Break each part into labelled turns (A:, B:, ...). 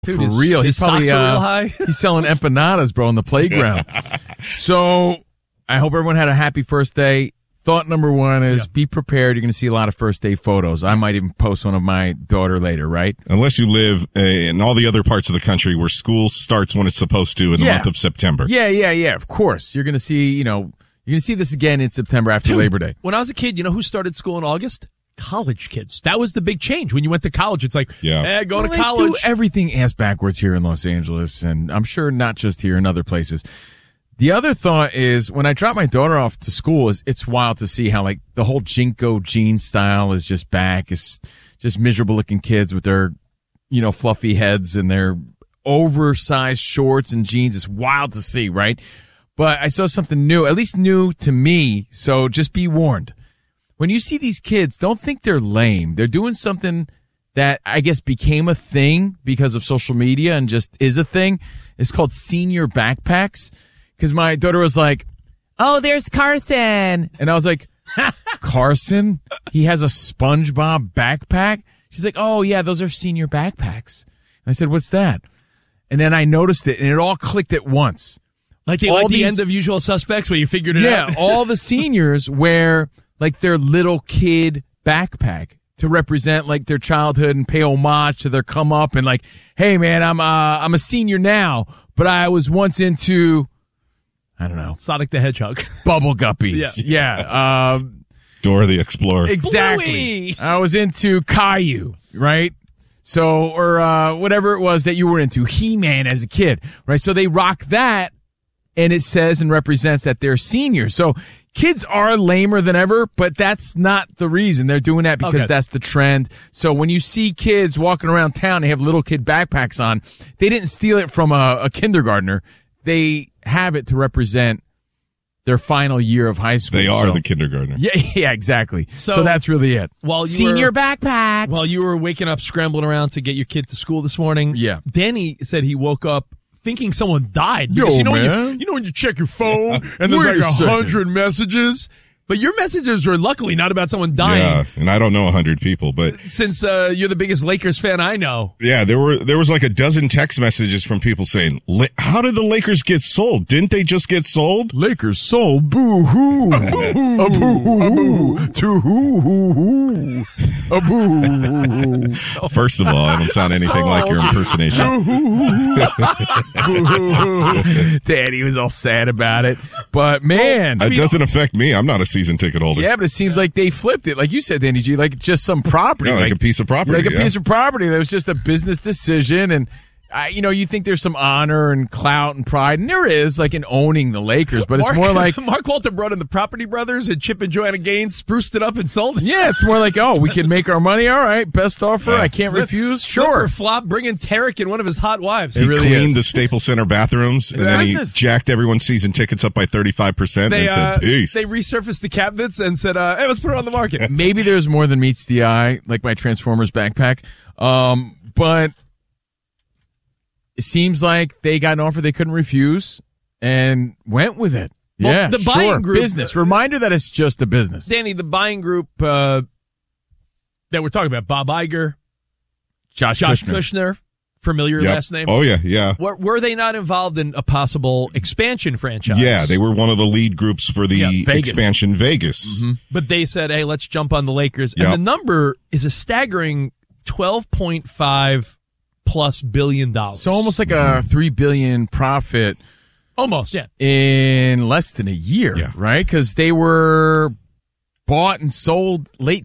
A: Dude,
B: For real. He's probably
A: socks are real high.
B: he's selling empanadas, bro, on the playground. So I hope everyone had a happy first day. Thought number one is be prepared. You're going to see a lot of first day photos. I might even post one of my daughter later, right?
C: Unless you live in all the other parts of the country where school starts when it's supposed to in the month of September.
B: Yeah. Of course. You're going to see, you're going to see this again in September after Labor Day.
A: When I was a kid, you know who started school in August? College kids. That was the big change. When you went to college, it's like, going to college.
B: They do everything ass backwards here in Los Angeles, and I'm sure not just here in other places. The other thought is when I drop my daughter off to school, it's wild to see how like the whole Jinko jeans style is just back. It's just miserable looking kids with their, fluffy heads and their oversized shorts and jeans. It's wild to see, right? But I saw something new, at least new to me. So just be warned. When you see these kids, don't think they're lame. They're doing something that I guess became a thing because of social media and just is a thing. It's called senior backpacks. Because my daughter was like, oh, there's Carson. And I was like, Carson? He has a SpongeBob backpack? She's like, oh, yeah, those are senior backpacks. And I said, what's that? And then I noticed it, and it all clicked at once.
A: Like the end of Usual Suspects where you figured it out?
B: Yeah, all the seniors wear like their little kid backpack to represent like their childhood and pay homage to their come up and like, hey, man, I'm a senior now, but I was once into... I don't know.
A: Sonic the Hedgehog.
B: Bubble Guppies. Yeah.
C: Dora the Explorer.
B: Exactly.
A: Bluey.
B: I was into Caillou, right? So, or whatever it was that you were into. He-Man as a kid, right? So they rock that, and it says and represents that they're seniors. So kids are lamer than ever, but that's not the reason. They're doing that because that's the trend. So when you see kids walking around town, they have little kid backpacks on. They didn't steal it from a kindergartner. They have it to represent their final year of high school.
C: They are the kindergartner.
B: Yeah, exactly. So that's really it. Senior backpack.
A: While you were waking up, scrambling around to get your kid to school this morning, Danny said he woke up thinking someone died. Because when you check your phone and there's like 100 messages. But your messages were luckily not about someone dying.
C: Yeah, and I don't know 100 people, but
A: since you're the biggest Lakers fan I know.
C: Yeah, there was like a dozen text messages from people saying, "How did the Lakers get sold? Didn't they just get sold?"
B: Lakers sold. Boo hoo. A boo hoo. To hoo. A boo.
C: First of all, I don't sound anything like your impersonation.
B: Daddy was all sad about it, but man,
C: it doesn't affect me. I'm not a season ticket holder.
B: Yeah, but it seems like they flipped it, like you said, Danny G, like just some property,
C: like a piece of property,
B: piece of property. That was just a business decision, and you think there's some honor and clout and pride, and there is, like in owning the Lakers, but it's more like
A: Mark Walter brought in the Property Brothers and Chip and Joanna Gaines spruced it up and sold it.
B: Yeah, it's more like, oh, we can make our money. All right, best offer. I can't refuse. Sure.
A: Flop, bring in Tarek and one of his hot wives.
C: He really cleaned the Staples Center bathrooms, and then he jacked everyone's season tickets up by 35% and said, peace.
A: They resurfaced the cabinets and said, hey, let's put it on the market.
B: Maybe there's more than meets the eye, like my Transformers backpack. But it seems like they got an offer they couldn't refuse and went with it. Well,
A: the buying group,
B: business. Reminder that it's just a business.
A: Danny, the buying group that we're talking about, Bob Iger, Josh Kushner, familiar last name.
C: Oh, yeah.
A: Were they not involved in a possible expansion franchise?
C: Yeah, they were one of the lead groups for the expansion Vegas.
A: Mm-hmm. But they said, hey, let's jump on the Lakers. And the number is a staggering $12.5+ billion.
B: So almost like a $3 billion profit.
A: Almost, yeah.
B: In less than a year, right? Because they were bought and sold late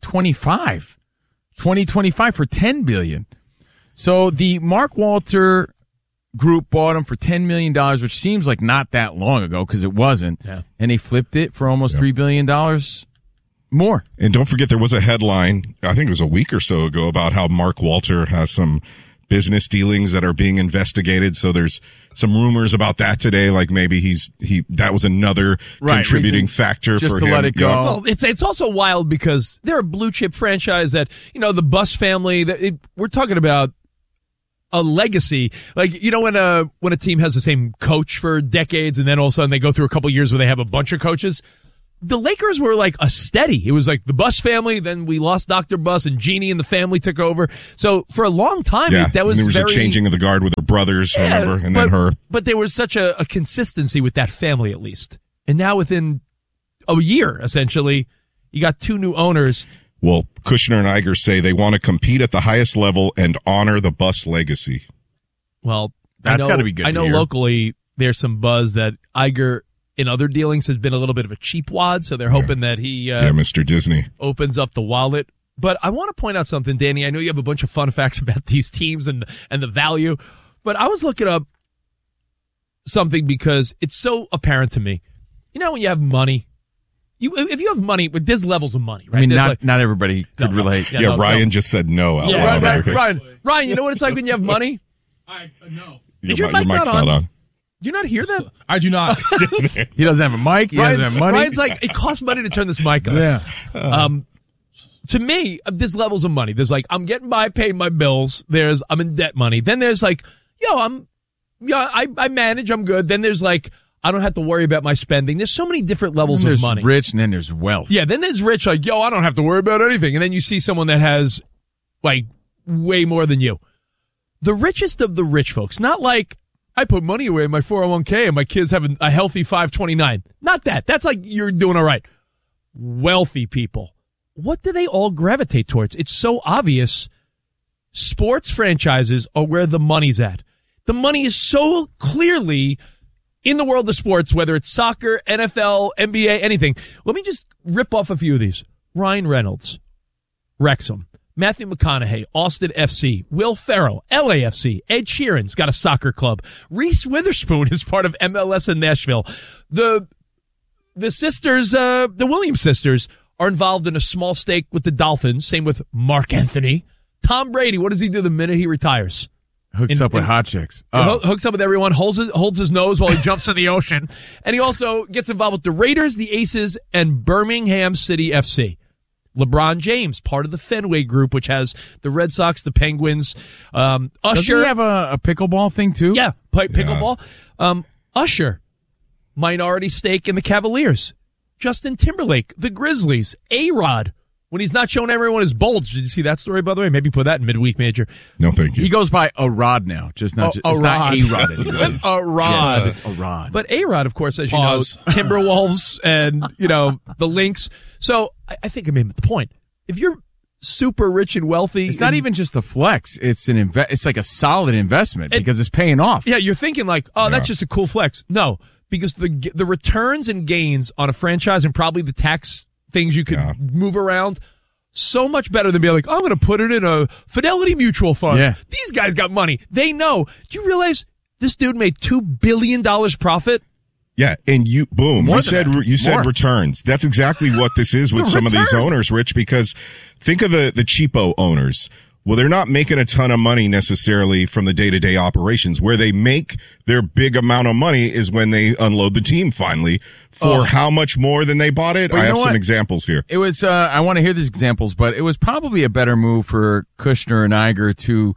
B: 2025 for $10 billion. So the Mark Walter group bought them for $10 million, which seems like not that long ago because it wasn't. Yeah. And they flipped it for almost $3 billion more.
C: And don't forget, there was a headline, I think it was a week or so ago, about how Mark Walter has some business dealings that are being investigated. So there's some rumors about that today, like maybe that was another contributing factor
B: just
C: for
B: to
C: him.
B: Let it go.
A: Well, it's also wild because they're a blue chip franchise that, the Buss family, we're talking about a legacy. Like, when a team has the same coach for decades and then all of a sudden they go through a couple years where they have a bunch of coaches. the Lakers were like a steady. It was like the Buss family, then we lost Dr. Buss, and Jeannie and the family took over. So for a long time, that was
C: there was a changing of the guard with her brothers, remember, and then her.
A: But there was such a consistency with that family, at least. And now within a year, essentially, you got two new owners.
C: Well, Kushner and Iger say they want to compete at the highest level and honor the Buss legacy.
A: Well,
B: that's got to be good.
A: I know locally there's some buzz that Iger in other dealings has been a little bit of a cheapwad, so they're hoping that he
C: Mr. Disney
A: opens up the wallet. But I want to point out something, Danny. I know you have a bunch of fun facts about these teams and the value, but I was looking up something because it's so apparent to me. You know, when you have money, if you have money, there's levels of money, right?
B: I mean, not everybody could relate.
C: Ryan just said no out loud.
A: Ryan, you know what it's like when you have money?
D: No.
A: Your mic's not on. Do you not hear that?
D: I do not.
B: He doesn't have a mic. He doesn't have money.
A: Ryan's like, it costs money to turn this mic on.
B: Yeah.
A: To me, there's levels of money. There's like, I'm getting by paying my bills. There's, I'm in debt money. Then there's like, I manage, I'm good. Then there's like, I don't have to worry about my spending. There's so many different levels of money.
B: There's rich and then there's wealth.
A: Yeah, then there's rich, like, I don't have to worry about anything. And then you see someone that has like way more than you. The richest of the rich folks, not like, I put money away in my 401k and my kids have a healthy 529. Not that. That's like you're doing all right. Wealthy people. What do they all gravitate towards? It's so obvious. Sports franchises are where the money's at. The money is so clearly in the world of sports, whether it's soccer, NFL, NBA, anything. Let me just rip off a few of these. Ryan Reynolds, Wrexham. Matthew McConaughey, Austin FC, Will Ferrell, LAFC, Ed Sheeran's got a soccer club. Reese Witherspoon is part of MLS in Nashville. The sisters, the Williams sisters are involved in a small stake with the Dolphins. Same with Mark Anthony. Tom Brady, what does he do the minute he retires?
B: Hooks up with hot chicks.
A: Hooks up with everyone, holds his nose while he jumps in the ocean. And he also gets involved with the Raiders, the Aces, and Birmingham City FC. LeBron James, part of the Fenway Group, which has the Red Sox, the Penguins. Usher.
B: Doesn't he have a pickleball thing, too?
A: Yeah, pickleball. Usher, minority stake in the Cavaliers. Justin Timberlake, the Grizzlies. A-Rod, when he's not showing everyone his bulge. Did you see that story, by the way? Maybe put that in midweek major.
C: No, thank you.
B: He goes by A-Rod now, it's not A-Rod anymore.
A: A-Rod.
B: Yeah, just A-Rod.
A: But A-Rod, of course, as you know, Timberwolves and, the Lynx. So I think I made the point. If you're super rich and wealthy,
B: it's not even just a flex. It's it's like a solid investment because it's paying off.
A: Yeah, you're thinking like, that's just a cool flex. No, because the returns and gains on a franchise and probably the tax things you could move around, so much better than being like, I'm going to put it in a Fidelity Mutual Fund.
B: Yeah.
A: These guys got money. They know. Do you realize this dude made $2 billion profit?
C: Yeah, and you said returns. That's exactly what this is with some of these owners, Rich, because think of the cheapo owners. Well, they're not making a ton of money necessarily from the day-to-day operations. Where they make their big amount of money is when they unload the team finally for how much more than they bought it.
B: Well,
C: I have some examples here.
B: It was, I want to hear these examples, but it was probably a better move for Kushner and Iger to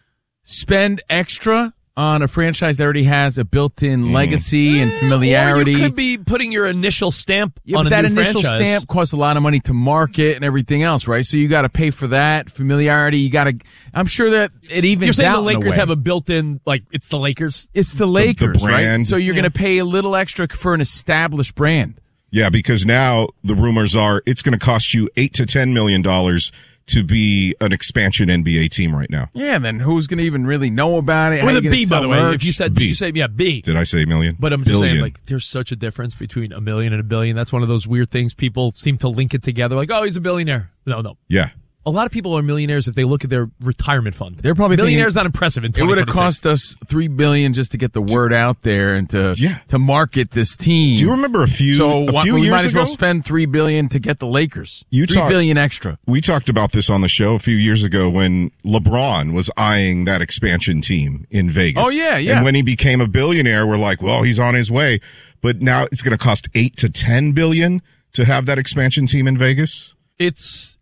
B: spend extra on a franchise that already has a built-in legacy and familiarity.
A: Or you could be putting your initial stamp on a
B: that
A: new
B: initial
A: franchise.
B: stamp costs a lot of money to market and everything else, right? So you got to pay for that familiarity. You got to. I'm sure that it evens out.
A: You're saying
B: the
A: Lakers have a built-in, like it's the Lakers.
B: It's the Lakers,
C: the brand.
B: right? So you're going to pay a little extra for an established brand.
C: Yeah, because now the rumors are it's going to cost you $8 to $10 million to be an expansion NBA team right now.
B: Yeah, then who's going to even really know about it?
A: With a B, by the way. If you said,
C: B.
A: Did you say, B?
C: Did I say million?
A: But I'm just saying, like, there's such a difference between $1 million and $1 billion. That's one of those weird things. People seem to link it together. Like, oh, he's a billionaire. No.
C: Yeah.
A: A lot of people are millionaires if they look at their retirement fund.
B: They're probably
A: millionaires. Not impressive in 2026.
B: It would have cost us $3 billion just to get the word out there and to market this team.
C: Do you remember a few years ago?
B: We might as well spend $3 billion to get the Lakers. $3 billion extra.
C: We talked about this on the show a few years ago when LeBron was eyeing that expansion team in Vegas.
B: Oh yeah.
C: And when he became a billionaire, we're like, well, he's on his way. But now it's going to cost $8 to $10 billion to have that expansion team in Vegas.
A: It's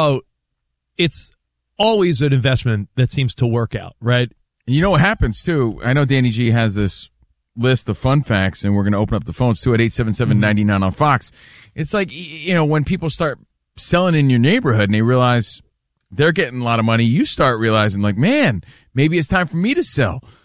A: always an investment that seems to work out, right?
B: You know what happens too? I know Danny G has this list of fun facts, and we're going to open up the phones too at 877-99 on Fox. It's like, when people start selling in your neighborhood and they realize they're getting a lot of money, you start realizing like, man, maybe it's time for me to sell.